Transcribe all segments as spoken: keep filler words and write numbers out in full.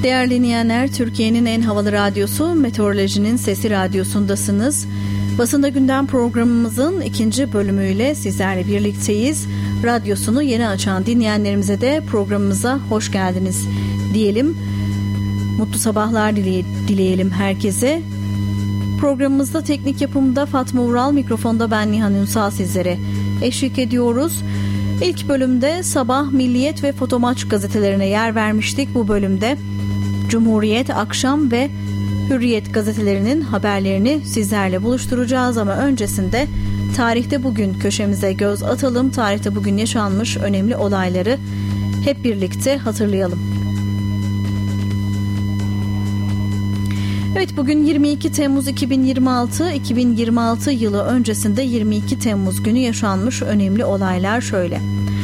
Değerli dinleyenler, Türkiye'nin en havalı radyosu Meteorolojinin Sesi Radyosu'ndasınız. Basında Gündem programımızın ikinci bölümüyle sizlerle birlikteyiz. Radyosunu yeni açan dinleyenlerimize de programımıza hoş geldiniz diyelim. Mutlu sabahlar dile- dileyelim herkese. Programımızda teknik yapımda Fatma Ural, mikrofonda ben Nihan Ünsal sizlere eşlik ediyoruz. İlk bölümde Sabah, Milliyet ve Fotomaç gazetelerine yer vermiştik. Bu bölümde Cumhuriyet, Akşam ve Hürriyet gazetelerinin haberlerini sizlerle buluşturacağız ama öncesinde Tarihte Bugün köşemize göz atalım. Tarihte bugün yaşanmış önemli olayları hep birlikte hatırlayalım. Evet, bugün yirmi iki Temmuz iki bin yirmi altı. iki bin yirmi altı yılı öncesinde yirmi iki Temmuz günü yaşanmış önemli olaylar şöyle.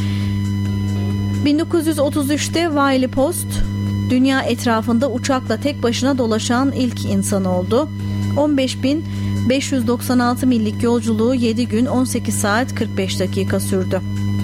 bin dokuz yüz otuz üçte Wiley Post dünya etrafında uçakla tek başına dolaşan ilk insan oldu. on beş bin beş yüz doksan altı millik yolculuğu yedi gün on sekiz saat kırk beş dakika sürdü.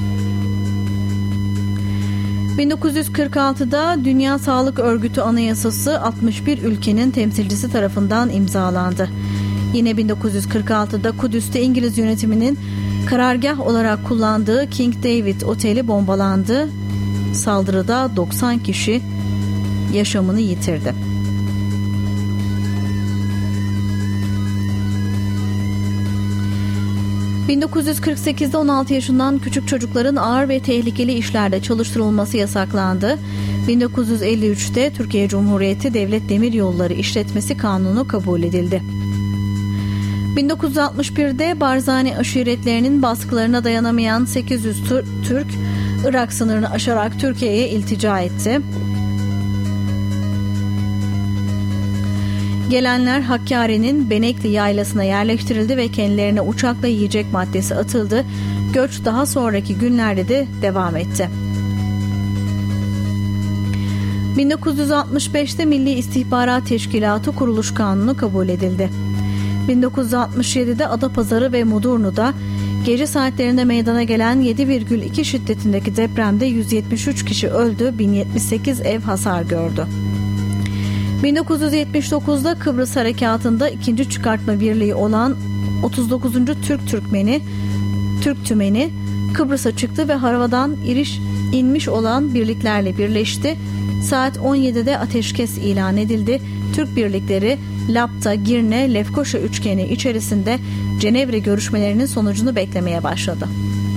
bin dokuz yüz kırk altıda Dünya Sağlık Örgütü Anayasası altmış bir ülkenin temsilcisi tarafından imzalandı. Yine bin dokuz yüz kırk altıda Kudüs'te İngiliz yönetiminin karargah olarak kullandığı King David Oteli bombalandı. Saldırıda doksan kişi yaşamını yitirdi. bin dokuz yüz kırk sekizde on altı yaşından küçük çocukların ağır ve tehlikeli işlerde çalıştırılması yasaklandı. bin dokuz yüz elli üçte Türkiye Cumhuriyeti Devlet Demiryolları İşletmesi Kanunu kabul edildi. bin dokuz yüz altmış birde Barzani aşiretlerinin baskılarına dayanamayan sekiz yüz Türk, Irak sınırını aşarak Türkiye'ye iltica etti. Gelenler Hakkari'nin Benekli yaylasına yerleştirildi ve kendilerine uçakla yiyecek maddesi atıldı. Göç daha sonraki günlerde de devam etti. bin dokuz yüz altmış beşte Milli İstihbarat Teşkilatı Kuruluş Kanunu kabul edildi. bin dokuz yüz altmış yedide Adapazarı ve Mudurnu'da gece saatlerinde meydana gelen yedi virgül iki şiddetindeki depremde yüz yetmiş üç kişi öldü, bin yetmiş sekiz ev hasar gördü. bin dokuz yüz yetmiş dokuzda Kıbrıs Harekatı'nda ikinci çıkartma birliği olan otuz dokuzuncu Türk Türkmeni, Türk Tümeni Kıbrıs'a çıktı ve havadan iriş inmiş olan birliklerle birleşti. Saat on yedide ateşkes ilan edildi. Türk birlikleri Lapta, Girne, Lefkoşa üçgeni içerisinde Cenevre görüşmelerinin sonucunu beklemeye başladı.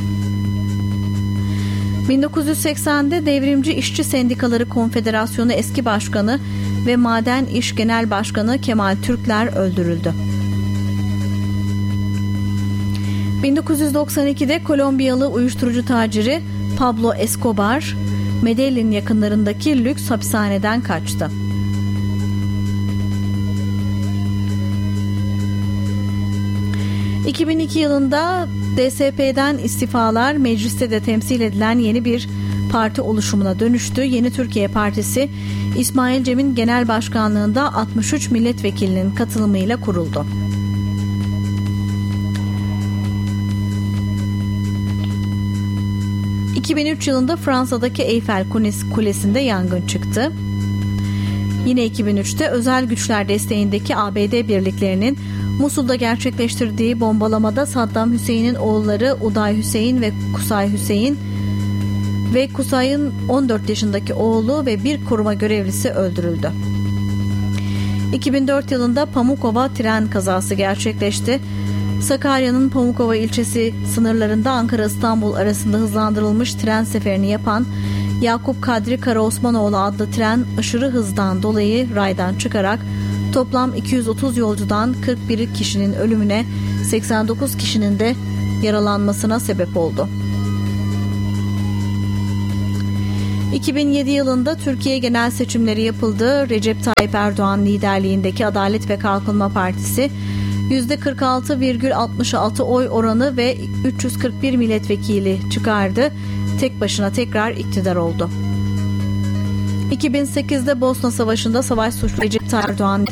bin dokuz yüz seksende Devrimci İşçi Sendikaları Konfederasyonu eski başkanı ve Maden İş Genel Başkanı Kemal Türkler öldürüldü. bin dokuz yüz doksan ikide Kolombiyalı uyuşturucu taciri Pablo Escobar, Medellin yakınlarındaki lüks hapishaneden kaçtı. iki bin iki yılında D S P'den istifalar mecliste de temsil edilen yeni bir parti oluşumuna dönüştü. Yeni Türkiye Partisi İsmail Cem'in genel başkanlığında altmış üç milletvekilinin katılımıyla kuruldu. iki bin üç yılında Fransa'daki Eyfel Kulesi'nde yangın çıktı. Yine iki bin üçte özel güçler desteğindeki A B D birliklerinin Musul'da gerçekleştirdiği bombalamada Saddam Hüseyin'in oğulları Uday Hüseyin ve Kusay Hüseyin ve Kusay'ın on dört yaşındaki oğlu ve bir koruma görevlisi öldürüldü. iki bin dört yılında Pamukova tren kazası gerçekleşti. Sakarya'nın Pamukova ilçesi sınırlarında Ankara-İstanbul arasında hızlandırılmış tren seferini yapan Yakup Kadri Karaosmanoğlu adlı tren aşırı hızdan dolayı raydan çıkarak toplam iki yüz otuz yolcudan kırk bir kişinin ölümüne, seksen dokuz kişinin de yaralanmasına sebep oldu. iki bin yedi yılında Türkiye genel seçimleri yapıldı. Recep Tayyip Erdoğan liderliğindeki Adalet ve Kalkınma Partisi yüzde kırk altı virgül altmış altı oy oranı ve üç yüz kırk bir milletvekili çıkardı. Tek başına tekrar iktidar oldu. iki bin sekizde Bosna Savaşı'nda savaş suçlu Recep Tayyip Erdoğan